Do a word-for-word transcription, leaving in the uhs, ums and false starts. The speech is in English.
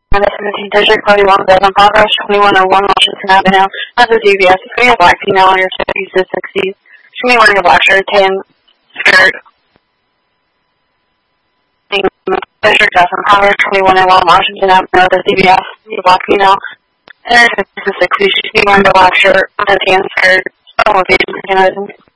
And this is District forty-one, Golden Progress, twenty-one oh one Washington Avenue. That's a D B S. If you're a black female in your fifties to sixties, she may be wearing a black shirt, tan skirt. District Justin Powers, twenty-one oh one Washington Avenue. That's a D B S. If you're a black female in her fifties to sixties, she may be wearing a black shirt with a tan skirt. Oh,